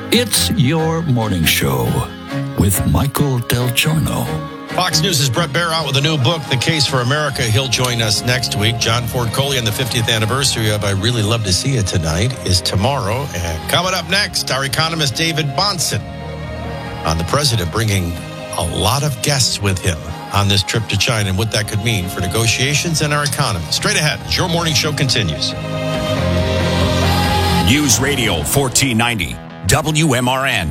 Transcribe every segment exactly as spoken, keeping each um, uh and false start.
It's your morning show with Michael Del Giorno. Fox News' Bret Baier out with a new book, The Case for America. He'll join us next week. John Ford Coley on the fiftieth anniversary of I Really Love to See You Tonight is tomorrow. And coming up next, our economist David Bahnsen on the president bringing a lot of guests with him on this trip to China and what that could mean for negotiations and our economy. Straight ahead, as your morning show continues. News Radio fourteen ninety, W M R N.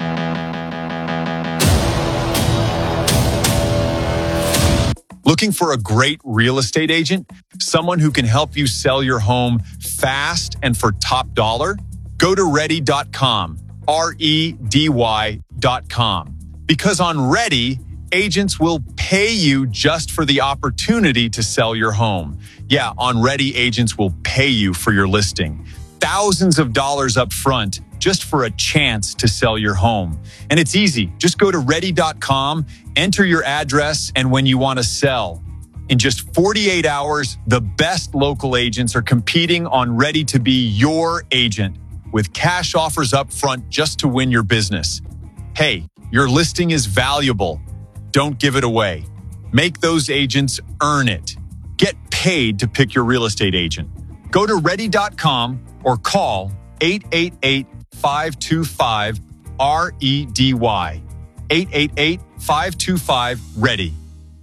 Looking for a great real estate agent? Someone who can help you sell your home fast and for top dollar? Go to ready dot com, R E D Y dot com. Because on Ready, agents will pay you just for the opportunity to sell your home. Yeah, on Ready, agents will pay you for your listing. Thousands of dollars up front just for a chance to sell your home. And it's easy. Just go to ready dot com, enter your address, and when you want to sell. In just forty-eight hours, the best local agents are competing on Ready to be your agent with cash offers up front just to win your business. Hey, your listing is valuable. Don't give it away. Make those agents earn it. Get paid to pick your real estate agent. Go to ready dot com or call eight eight eight, five two five, R E D Y. eight eight eight, five two five, READY.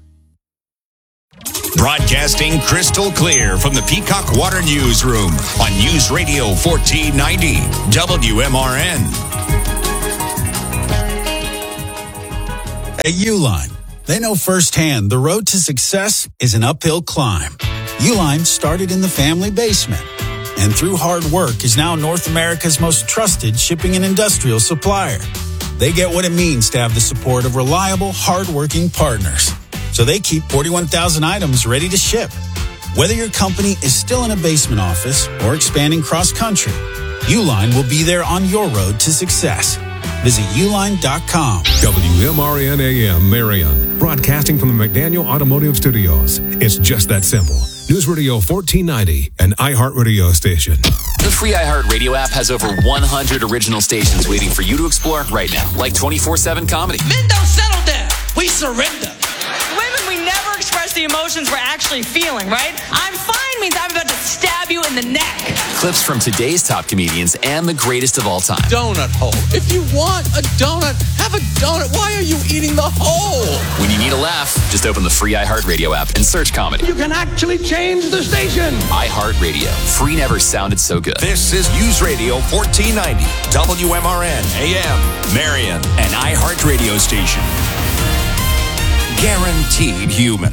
Broadcasting crystal clear from the Peacock Water Newsroom on News Radio fourteen ninety, W M R N. At Uline, they know firsthand the road to success is an uphill climb. Uline started in the family basement, and through hard work is now North America's most trusted shipping and industrial supplier. They get what it means to have the support of reliable, hard-working partners. So they keep forty-one thousand items ready to ship. Whether your company is still in a basement office or expanding cross-country, Uline will be there on your road to success. Visit uline dot com. W M R N A M Marion, broadcasting from the McDaniel Automotive Studios. It's just that simple. News Radio fourteen ninety, an iHeart radio station. The free iHeart Radio app has over one hundred original stations waiting for you to explore right now, like twenty-four seven comedy. Men don't settle down. We surrender. Women, we never express the emotions we're actually feeling, right? I'm fine means I'm about to stab you in the neck. Clips from today's top comedians and the greatest of all time. Donut hole. If you want a donut, have a donut. Why are you eating the hole? When you need a laugh, just open the free iHeart Radio app and search comedy. You can actually change the station. iHeart Radio. Free never sounded so good. This is News Radio fourteen ninety, W M R N A M Marion, an iHeart radio station. Guaranteed human.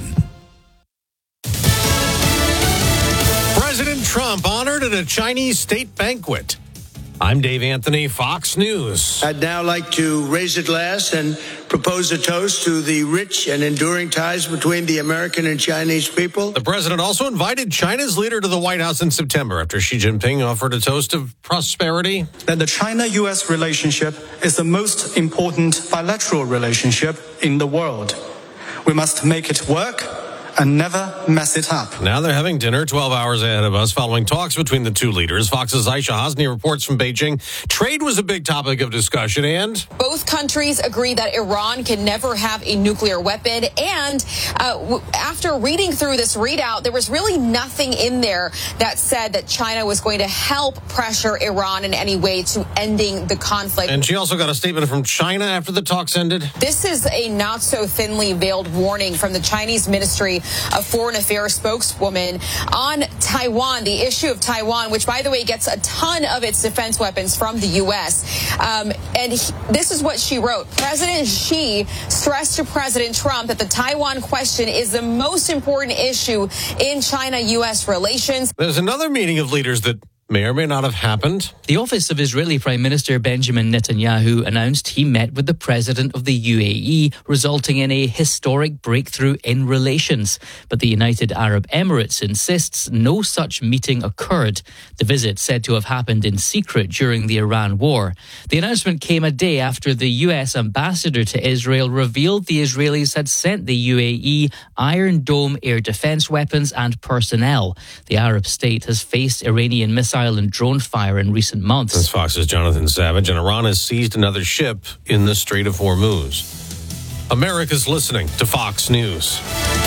President Trump honored at a Chinese state banquet. I'm Dave Anthony, Fox News. I'd now like to raise a glass and propose a toast to the rich and enduring ties between the American and Chinese people. The president also invited China's leader to the White House in September after Xi Jinping offered a toast of prosperity. That the China-U S relationship is the most important bilateral relationship in the world. We must make it work and never mess it up. Now they're having dinner twelve hours ahead of us following talks between the two leaders. Fox's Aisha Hosni reports from Beijing. Trade was a big topic of discussion, and both countries agree that Iran can never have a nuclear weapon. And uh, w- after reading through this readout, there was really nothing in there that said that China was going to help pressure Iran in any way to ending the conflict. And she also got a statement from China after the talks ended. This is a not so thinly veiled warning from the Chinese Ministry of Foreign Affairs spokeswoman on Taiwan, the issue of Taiwan, which, by the way, gets a ton of its defense weapons from the U S. Um, and he, this is what she wrote. President Xi stressed to President Trump that the Taiwan question is the most important issue in China-U S relations. There's another meeting of leaders that may or may not have happened. The office of Israeli Prime Minister Benjamin Netanyahu announced he met with the president of the U A E, resulting in a historic breakthrough in relations. But the United Arab Emirates insists no such meeting occurred. The visit said to have happened in secret during the Iran war. The announcement came a day after the U S ambassador to Israel revealed the Israelis had sent the U A E Iron Dome air defense weapons and personnel. The Arab state has faced Iranian missiles silent drone fire in recent months. That's Fox's Jonathan Savage, and Iran has seized another ship in the Strait of Hormuz. America's listening to Fox News.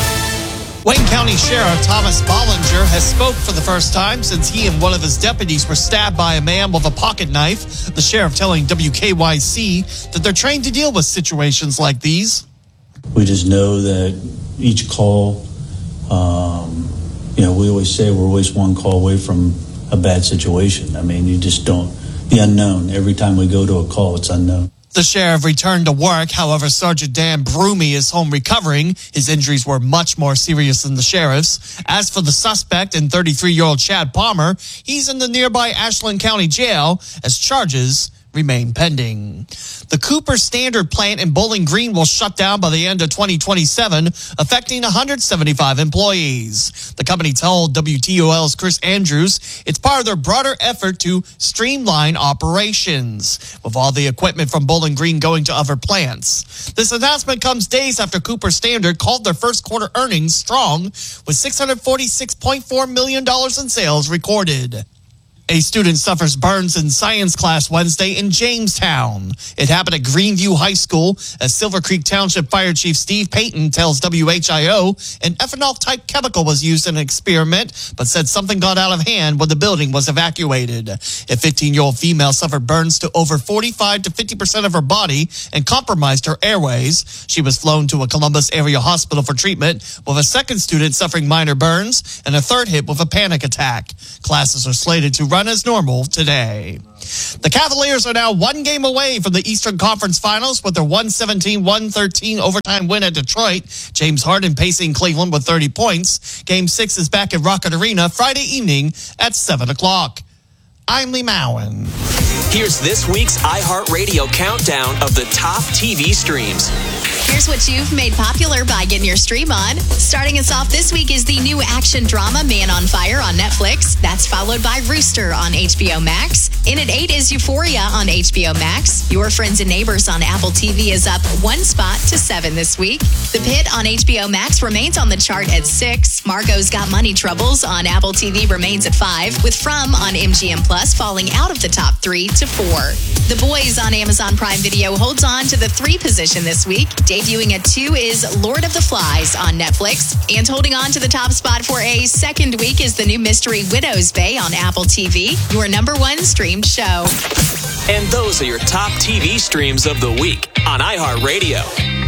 Wayne County Sheriff Thomas Bollinger has spoke for the first time since he and one of his deputies were stabbed by a man with a pocket knife. The sheriff telling W K Y C that they're trained to deal with situations like these. We just know that each call, um, you know, we always say we're always one call away from a bad situation. I mean, you just don't, the unknown. Every time we go to a call, it's unknown. The sheriff returned to work. However, Sergeant Dan Broomy is home recovering. His injuries were much more serious than the sheriff's. As for the suspect and thirty-three-year-old Chad Palmer, he's in the nearby Ashland County Jail as charges remain pending. The Cooper Standard plant in Bowling Green will shut down by the end of twenty twenty-seven, affecting one hundred seventy-five employees. The company told W T O L's Chris Andrews it's part of their broader effort to streamline operations, with all the equipment from Bowling Green going to other plants. This announcement comes days after Cooper Standard called their first quarter earnings strong, with six hundred forty-six point four million dollars in sales recorded. A student suffers burns in science class Wednesday in Jamestown. It happened at Greenview High School as Silver Creek Township Fire Chief Steve Payton tells W H I O an ethanol-type chemical was used in an experiment, but said something got out of hand when the building was evacuated. A fifteen-year-old female suffered burns to over forty-five to fifty percent of her body and compromised her airways. She was flown to a Columbus area hospital for treatment, with a second student suffering minor burns and a third hit with a panic attack. Classes are slated to run as normal today. The Cavaliers are now one game away from the Eastern Conference Finals with their one seventeen one thirteen overtime win at Detroit. James Harden pacing Cleveland with thirty points. Game six is back at Rocket Arena Friday evening at seven o'clock. I'm Lee Mowen. Here's this week's iHeartRadio countdown of the top T V streams. Here's what you've made popular by getting your stream on. Starting us off this week is the new action drama Man on Fire on Netflix. That's followed by Rooster on H B O Max. In at eight is Euphoria on H B O Max. Your Friends and Neighbors on Apple T V is up one spot to seven this week. The Pit on H B O Max remains on the chart at six. Marco's Got Money Troubles on Apple T V remains at five, with From on M G M Plus falling out of the top three to four. The Boys on Amazon Prime Video holds on to the three position this week. Debuting at two is Lord of the Flies on Netflix. And holding on to the top spot for a second week is the new mystery Widow's Bay on Apple T V, your number one streamed show. And those are your top T V streams of the week on iHeartRadio.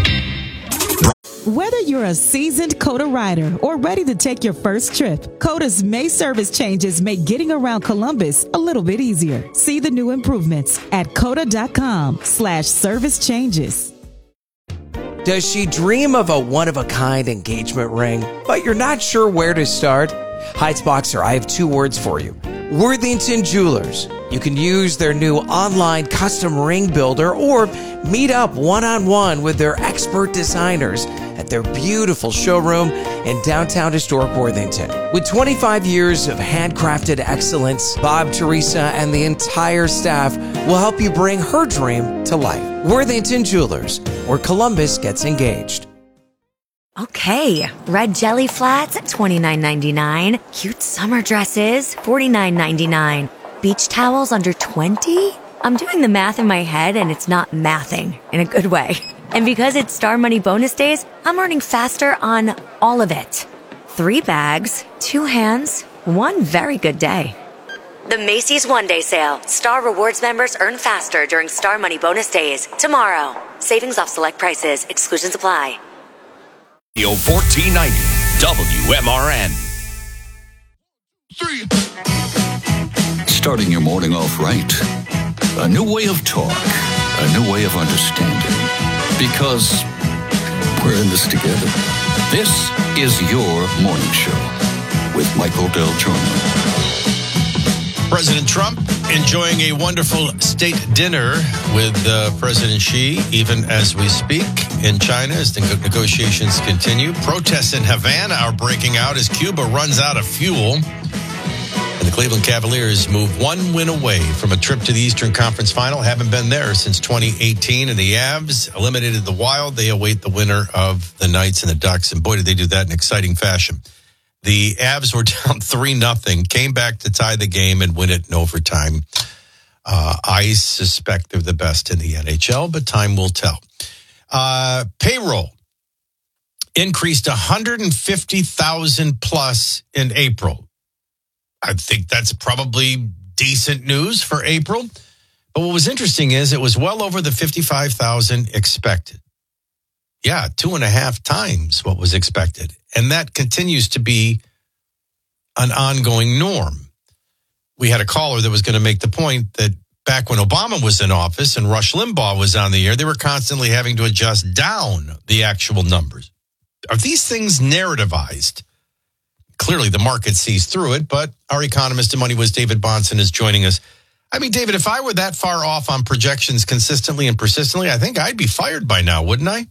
Whether you're a seasoned Coda rider or ready to take your first trip, Coda's May service changes make getting around Columbus a little bit easier. See the new improvements at coda.com slash service changes. Does she dream of a one-of-a-kind engagement ring, but you're not sure where to start? Heights Boxer, I have two words for you. Worthington Jewelers. You can use their new online custom ring builder or meet up one-on-one with their expert designers at their beautiful showroom in downtown historic Worthington. With twenty-five years of handcrafted excellence, Bob, Teresa, and the entire staff will help you bring her dream to life. Worthington Jewelers, where Columbus gets engaged. Okay, red jelly flats at twenty-nine ninety-nine. Cute summer dresses, forty-nine ninety-nine. Beach towels under twenty? I'm doing the math in my head and it's not mathing in a good way. And because it's Star Money bonus days, I'm earning faster on all of it. Three bags, two hands, one very good day. The Macy's One Day Sale. Star Rewards members earn faster during Star Money bonus days. Tomorrow. Savings off select prices. Exclusions apply. fourteen ninety W M R N. Starting your morning off right. A new way of talk. A new way of understanding. Because we're in this together. This is your morning show with Michael Del Giorno. President Trump enjoying a wonderful state dinner with uh, President Xi, even as we speak, in China as the negotiations continue. Protests in Havana are breaking out as Cuba runs out of fuel. And the Cleveland Cavaliers move one win away from a trip to the Eastern Conference Final. Haven't been there since twenty eighteen. And the Avs eliminated the Wild. They await the winner of the Knights and the Ducks. And boy, did they do that in exciting fashion. The Avs were down three nothing, came back to tie the game and win it in overtime. Uh, I suspect they're the best in the N H L, but time will tell. Uh, payroll increased one hundred fifty thousand plus in April. I think that's probably decent news for April. But what was interesting is it was well over the fifty-five thousand expected. Yeah, two and a half times what was expected. And that continues to be an ongoing norm. We had a caller that was going to make the point that back when Obama was in office and Rush Limbaugh was on the air, they were constantly having to adjust down the actual numbers. Are these things narrativized? Clearly, the market sees through it, but our economist in Money Was David Bahnsen is joining us. I mean, David, if I were that far off on projections consistently and persistently, I think I'd be fired by now, wouldn't I?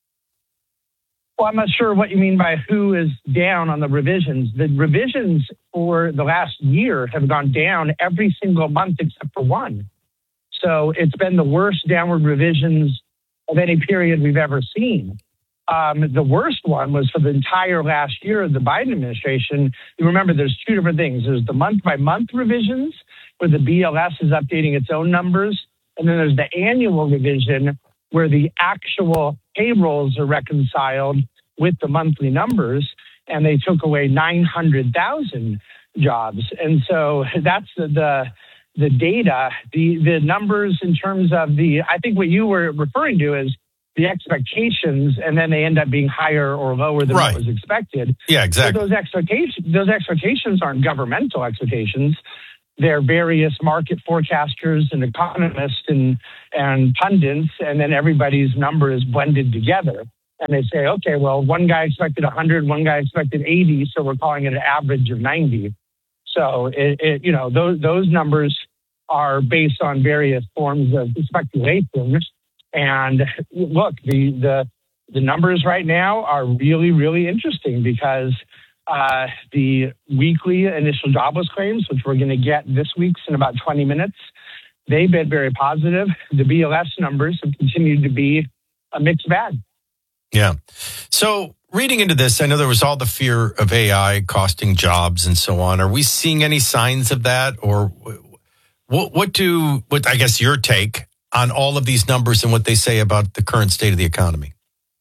Well, I'm not sure what you mean by who is down on the revisions. The revisions for the last year have gone down every single month except for one. So it's been the worst downward revisions of any period we've ever seen. Um, the worst one was for the entire last year of the Biden administration. You remember there's two different things. There's the month-by-month revisions where the B L S is updating its own numbers. And then there's the annual revision where the actual payrolls are reconciled with the monthly numbers, and they took away nine hundred thousand jobs. And so that's the, the the data, the the numbers in terms of the, I think what you were referring to is the expectations, and then they end up being higher or lower than right. what was expected. Yeah, exactly. So those expectations, those expectations aren't governmental expectations. They're various market forecasters and economists and, and pundits, and then everybody's number is blended together. And they say, okay, well, one guy expected one hundred, one guy expected eighty, so we're calling it an average of ninety. So, it, it, you know, those those numbers are based on various forms of speculation. And look, the the the numbers right now are really, really interesting because uh, the weekly initial jobless claims, which we're going to get this week's in about twenty minutes, they've been very positive. The B L S numbers have continued to be a mixed bag. Yeah. So reading into this, I know there was all the fear of A I costing jobs and so on. Are we seeing any signs of that? Or what, what do, what I guess your take on all of these numbers and what they say about the current state of the economy?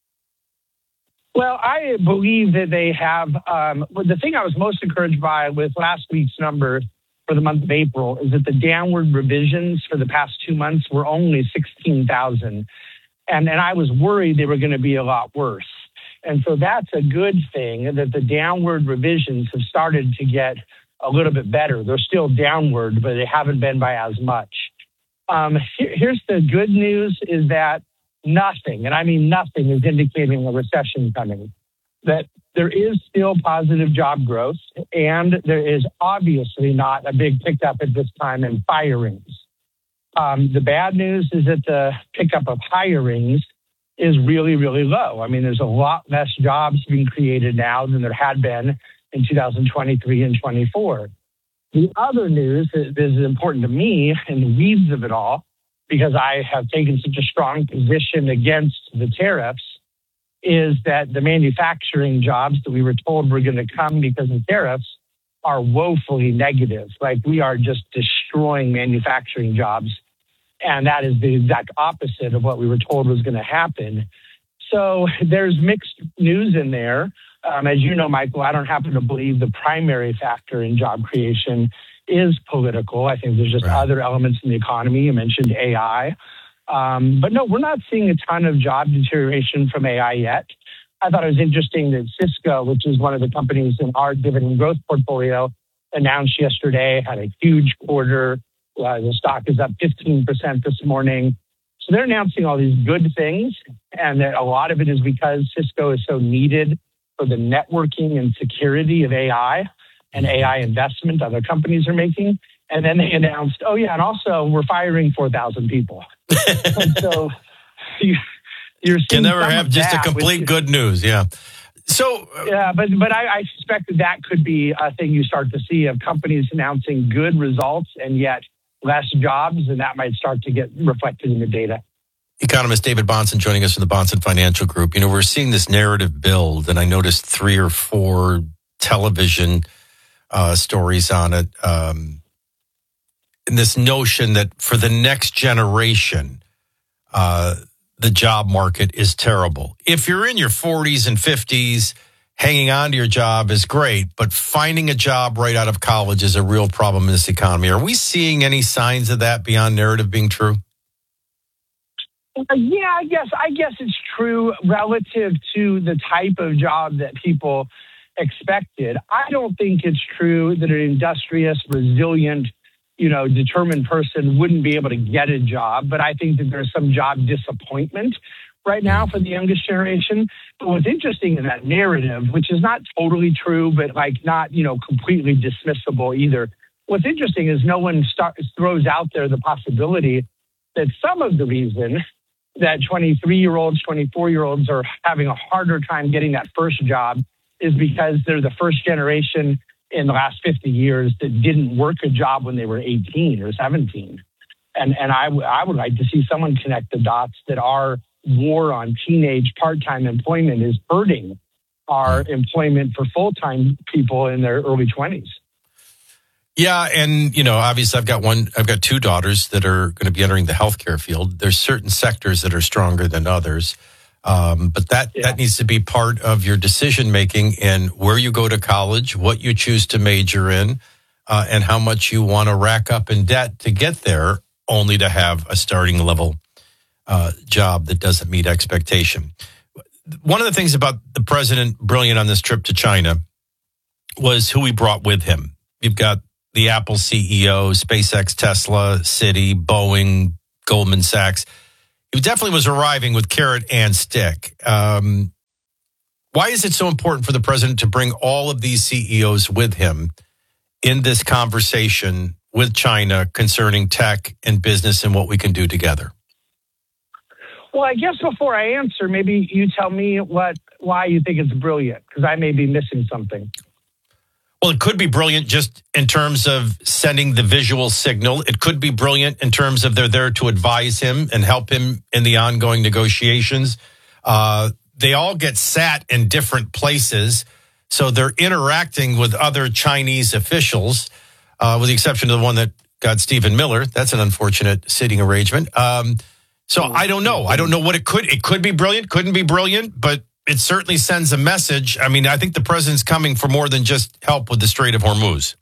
Well, I believe that they have, um, the thing I was most encouraged by with last week's number for the month of April is that the downward revisions for the past two months were only sixteen thousand. And, and I was worried they were going to be a lot worse. And so that's a good thing that the downward revisions have started to get a little bit better. They're still downward, but they haven't been by as much. Um, here, here's the good news is that nothing, and I mean nothing, is indicating a recession coming. That there is still positive job growth, and there is obviously not a big pickup at this time in firings. Um, the bad news is that the pickup of hirings is really, really low. I mean, there's a lot less jobs being created now than there had been in two thousand twenty-three and twenty-four. The other news that is important to me in the weeds of it all, because I have taken such a strong position against the tariffs, is that the manufacturing jobs that we were told were going to come because of tariffs are woefully negative. Like, we are just destroying manufacturing jobs. And that is the exact opposite of what we were told was going to happen. So there's mixed news in there. Um, as you know, Michael, I don't happen to believe the primary factor in job creation is political. I think there's just right. other elements in the economy. You mentioned A I. Um, but no, we're not seeing a ton of job deterioration from A I yet. I thought it was interesting that Cisco, which is one of the companies in our dividend growth portfolio, announced yesterday, had a huge quarter. Uh, the stock is up fifteen percent this morning. So they're announcing all these good things. And that a lot of it is because Cisco is so needed for the networking and security of A I and A I investment other companies are making. And then they announced, oh, yeah, and also we're firing four thousand people. And so you, you're seeing you never have just a complete which, good news. Yeah. So, uh, yeah, but but I, I suspect that that could be a thing you start to see of companies announcing good results and yet less jobs, and that might start to get reflected in the data. Economist David Bahnsen joining us from the Bahnsen Financial Group. You know, we're seeing this narrative build, and I noticed three or four television uh, stories on it. Um, and this notion that for the next generation, uh, the job market is terrible. If you're in your forties and fifties, hanging on to your job is great, but finding a job right out of college is a real problem in this economy. Are we seeing any signs of that beyond narrative being true? Uh, yeah, I guess I guess it's true relative to the type of job that people expected. I don't think it's true that an industrious, resilient, you know, determined person wouldn't be able to get a job, but I think that there's some job disappointment right now for the youngest generation. But what's interesting in that narrative, which is not totally true, but like not, you know, completely dismissible either. What's interesting is no one start, throws out there the possibility that some of the reason that twenty-three-year-olds, twenty-four-year-olds are having a harder time getting that first job is because they're the first generation in the last fifty years that didn't work a job when they were eighteen or seventeen. And and I, w- I would like to see someone connect the dots that our war on teenage part-time employment is hurting our employment for full-time people in their early twenties. Yeah, and, you know, obviously I've got one, I've got two daughters that are going to be entering the healthcare field. There's certain sectors that are stronger than others, um, but that, yeah. that needs to be part of your decision-making in where you go to college, what you choose to major in, uh, and how much you want to rack up in debt to get there, only to have a starting level uh, job that doesn't meet expectation. One of the things about the president brilliant on this trip to China was who he brought with him. You've got the Apple C E O, SpaceX, Tesla, Citi, Boeing, Goldman Sachs. He definitely was arriving with carrot and stick. Um, why is it so important for the president to bring all of these C E Os with him in this conversation with China concerning tech and business and what we can do together? Well, I guess before I answer, maybe you tell me what why you think it's brilliant, because I may be missing something. Well, it could be brilliant just in terms of sending the visual signal. It could be brilliant in terms of they're there to advise him and help him in the ongoing negotiations. Uh, they all get sat in different places, so they're interacting with other Chinese officials, uh, with the exception of the one that got Stephen Miller. That's an unfortunate sitting arrangement. Um, so I don't know. I don't know what it could. It could be brilliant, couldn't be brilliant, but it certainly sends a message. I mean, I think the president's coming for more than just help with the Strait of Hormuz.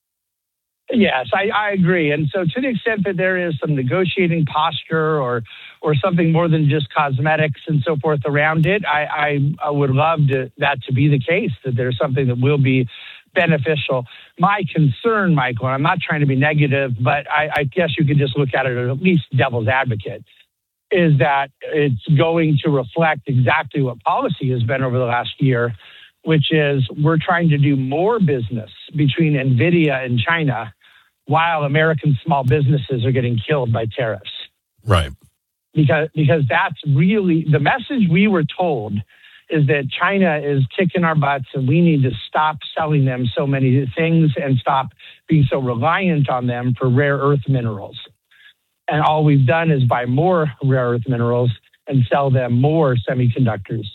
Yes, I, I agree. And so to the extent that there is some negotiating posture or or something more than just cosmetics and so forth around it, I, I, I would love to, that to be the case, that there's something that will be beneficial. My concern, Michael, and I'm not trying to be negative, but I, I guess you could just look at it as at least devil's advocate, is that it's going to reflect exactly what policy has been over the last year, which is we're trying to do more business between NVIDIA and China while American small businesses are getting killed by tariffs. Right. Because, because that's really the message we were told, is that China is kicking our butts and we need to stop selling them so many things and stop being so reliant on them for rare earth minerals. And all we've done is buy more rare earth minerals and sell them more semiconductors.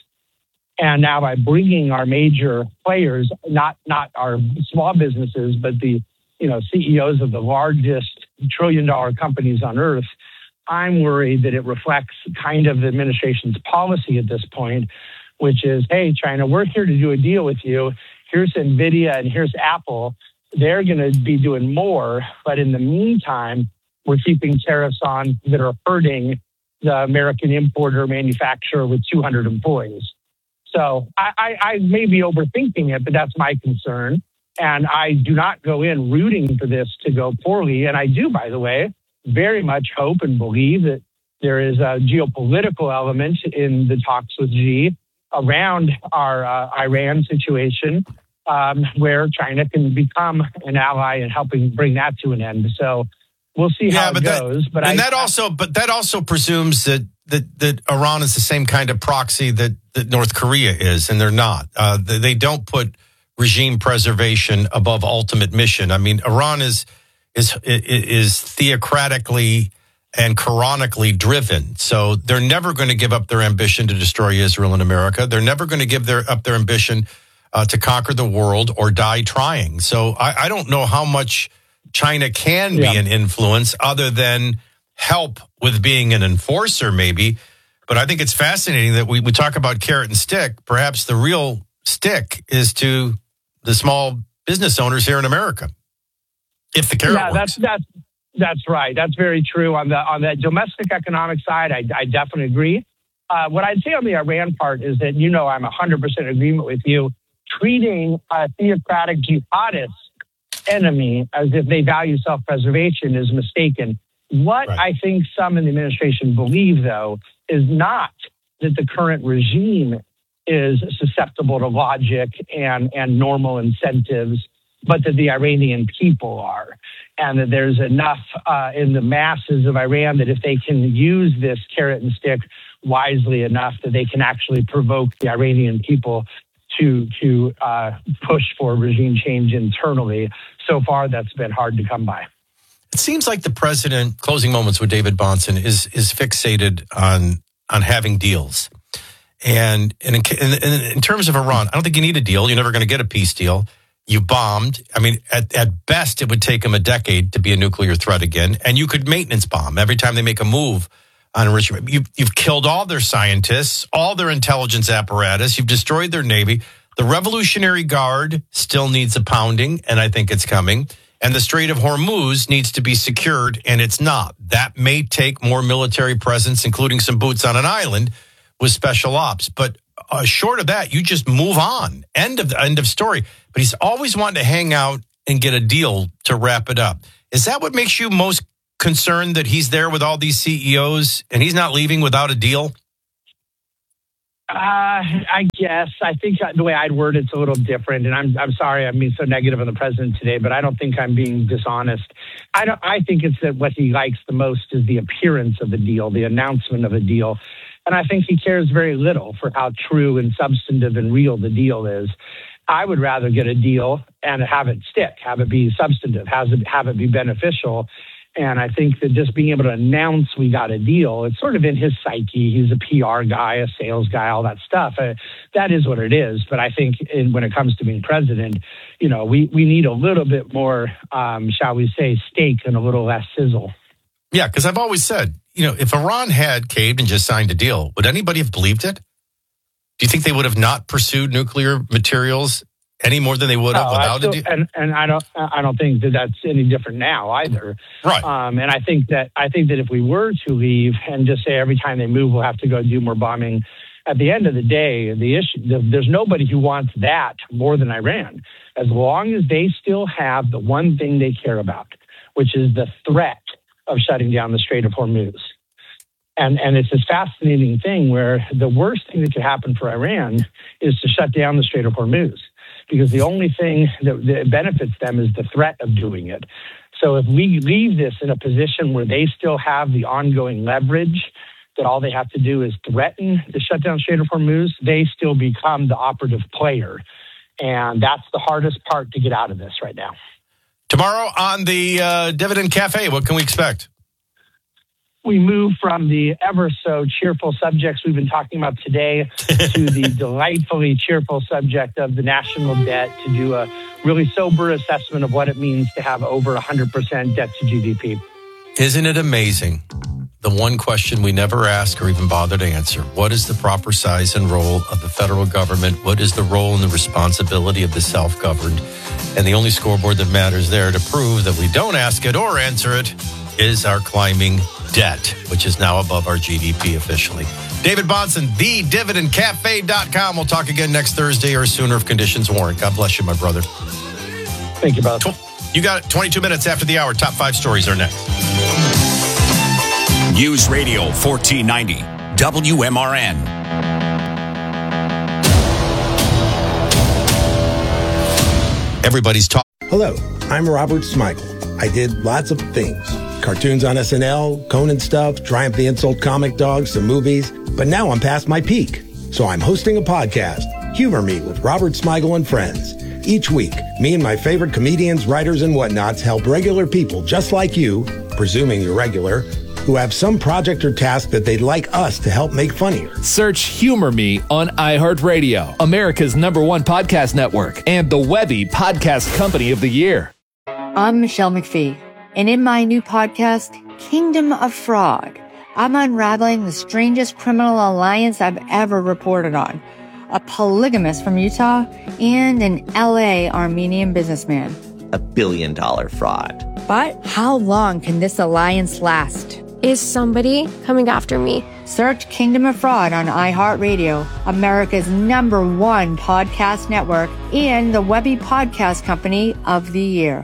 And now by bringing our major players, not not our small businesses, but the you know C E Os of the largest trillion dollar companies on earth, I'm worried that it reflects kind of the administration's policy at this point, which is, hey, China, we're here to do a deal with you. Here's NVIDIA and here's Apple. They're going to be doing more. But in the meantime, we're keeping tariffs on that are hurting the American importer manufacturer with two hundred employees. So I, I, I may be overthinking it, but that's my concern. And I do not go in rooting for this to go poorly. And I do, by the way, very much hope and believe that there is a geopolitical element in the talks with Xi around our uh, Iran situation, um, where China can become an ally in helping bring that to an end. So we'll see how yeah, it that, goes. But and I, that also, but that also presumes that that that Iran is the same kind of proxy that, that North Korea is, and they're not. Uh, they, they don't put regime preservation above ultimate mission. I mean, Iran is is is theocratically and Quranically driven, so they're never going to give up their ambition to destroy Israel and America. They're never going to give their up their ambition uh, to conquer the world or die trying. So I, I don't know how much China can Yeah. be an influence other than help with being an enforcer, maybe. But I think it's fascinating that we, we talk about carrot and stick. Perhaps the real stick is to the small business owners here in America. If the carrot yeah, works. that's that's that's right. That's very true on the on the domestic economic side. I, I definitely agree. Uh, what I'd say on the Iran part is that, you know, I'm one hundred percent agreement with you. Treating a theocratic jihadist enemy as if they value self-preservation is mistaken. What Right. I think some in the administration believe, though, is not that the current regime is susceptible to logic and, and normal incentives, but that the Iranian people are. And that there's enough uh, in the masses of Iran that if they can use this carrot and stick wisely enough, that they can actually provoke the Iranian people to to uh, push for regime change internally. So far, that's been hard to come by. It seems like the president, closing moments with David Bahnsen, is is fixated on on having deals. And, and in, in, in terms of Iran, I don't think you need a deal. You're never going to get a peace deal. You bombed. I mean, at, at best, it would take them a decade to be a nuclear threat again. And you could maintenance bomb every time they make a move on enrichment. You, you've killed all their scientists, all their intelligence apparatus. You've destroyed their Navy. The Revolutionary Guard still needs a pounding, and I think it's coming. And the Strait of Hormuz needs to be secured, and it's not. That may take more military presence, including some boots on an island with special ops. But uh, short of that, you just move on. End of end of story. But he's always wanted to hang out and get a deal to wrap it up. Is that what makes you most concerned, that he's there with all these C E Os and he's not leaving without a deal? Uh, I guess. I think the way I'd word it's a little different, and I'm I'm sorry I'm being so negative on the president today, but I don't think I'm being dishonest. I don't. I think it's that what he likes the most is the appearance of the deal, the announcement of a deal, and I think he cares very little for how true and substantive and real the deal is. I would rather get a deal and have it stick, have it be substantive, have it have it be beneficial. And I think that just being able to announce we got a deal, it's sort of in his psyche. He's a P R guy, a sales guy, all that stuff. Uh, that is what it is. But I think in, when it comes to being president, you know, we, we need a little bit more, um, shall we say, steak and a little less sizzle. Yeah, because I've always said, you know, if Iran had caved and just signed a deal, would anybody have believed it? Do you think they would have not pursued nuclear materials any more than they would have No, without still, a deal? And, and I don't, I don't think that that's any different now either. Right. Um, and I think that, I think that if we were to leave and just say every time they move, we'll have to go do more bombing. At the end of the day, the issue, the, there's nobody who wants that more than Iran. As long as they still have the one thing they care about, which is the threat of shutting down the Strait of Hormuz. And, and it's this fascinating thing where the worst thing that could happen for Iran is to shut down the Strait of Hormuz, because the only thing that, that benefits them is the threat of doing it. So if we leave this in a position where they still have the ongoing leverage, that all they have to do is threaten to shut down Strait of Hormuz, they still become the operative player. And that's the hardest part to get out of this right now. Tomorrow on the uh, Dividend Cafe, what can we expect? We move from the ever so cheerful subjects we've been talking about today to the delightfully cheerful subject of the national debt, to do a really sober assessment of what it means to have over one hundred percent debt to G D P. Isn't it amazing? The one question we never ask or even bother to answer: what is the proper size and role of the federal government? What is the role and the responsibility of the self-governed? And the only scoreboard that matters there to prove that we don't ask it or answer it is our climbing debt, which is now above our G D P officially. David Bahnsen, the dividend cafe dot com. We'll talk again next Thursday or sooner if conditions warrant. God bless you, my brother. Thank you, brother. You got it. twenty-two minutes after the hour. Top five stories are next. News Radio fourteen ninety, W M R N. Everybody's talking. Hello, I'm Robert Smigel. I did lots of things. Cartoons on S N L, Conan stuff, Triumph the Insult comic dogs, some movies. But now I'm past my peak. So I'm hosting a podcast, Humor Me with Robert Smigel and Friends. Each week, me and my favorite comedians, writers, and whatnots help regular people just like you, presuming you're regular, who have some project or task that they'd like us to help make funnier. Search Humor Me on iHeartRadio, America's number one podcast network, and the Webby Podcast Company of the Year. I'm Michelle McPhee, and in my new podcast, Kingdom of Fraud, I'm unraveling the strangest criminal alliance I've ever reported on. A polygamist from Utah and an L A Armenian businessman. A billion dollar fraud. But how long can this alliance last? Is somebody coming after me? Search Kingdom of Fraud on iHeartRadio, America's number one podcast network, and the Webby Podcast Company of the Year.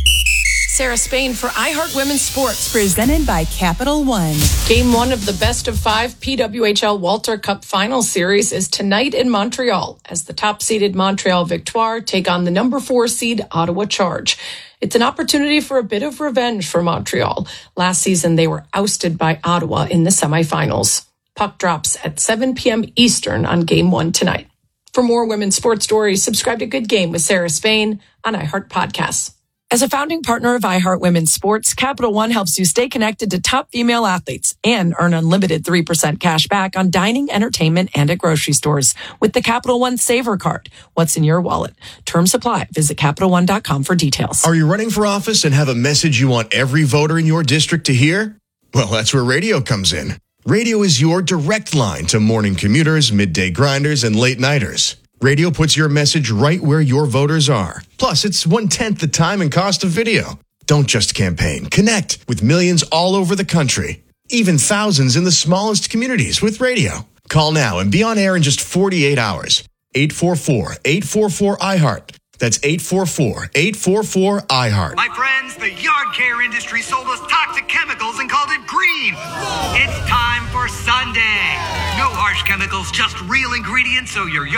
Sarah Spain for iHeart Women's Sports. Presented by Capital One. Game one of the best of five P W H L Walter Cup Final Series is tonight in Montreal as the top-seeded Montreal Victoire take on the number four seed Ottawa Charge. It's an opportunity for a bit of revenge for Montreal. Last season, they were ousted by Ottawa in the semifinals. Puck drops at seven p.m. Eastern on Game one tonight. For more women's sports stories, subscribe to Good Game with Sarah Spain on iHeart Podcasts. As a founding partner of iHeart Women's Sports, Capital One helps you stay connected to top female athletes and earn unlimited three percent cash back on dining, entertainment, and at grocery stores with the Capital One Saver Card. What's in your wallet? Terms apply. Visit Capital One dot com for details. Are you running for office and have a message you want every voter in your district to hear? Well, that's where radio comes in. Radio is your direct line to morning commuters, midday grinders, and late nighters. Radio puts your message right where your voters are. Plus, it's one-tenth the time and cost of video. Don't just campaign. Connect with millions all over the country, even thousands in the smallest communities with radio. Call now and be on air in just forty-eight hours. eight four four, eight four four, iHeart. That's eight four four, eight four four, iHeart. My friends, the yard care industry sold us toxic chemicals and called it green. It's time for Sunday. No harsh chemicals, just real ingredients so your yard